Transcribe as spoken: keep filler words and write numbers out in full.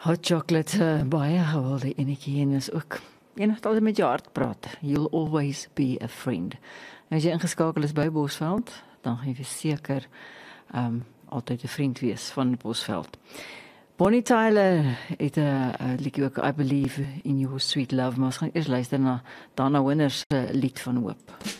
Hot chocolate, uh, baie gewilde enetjie en is ook enig wat altyd met jou hart praat. You'll always be a friend. En as jy ingeskakel is by Bosveld, dan gaan jy seker um, altyd 'n vriend wees van Bosveld. Bonnie Tyler het 'n liedjie ook, I Believe in Your Sweet Love, maar ons gaan eers luister na Dana Winners se lied van hoop.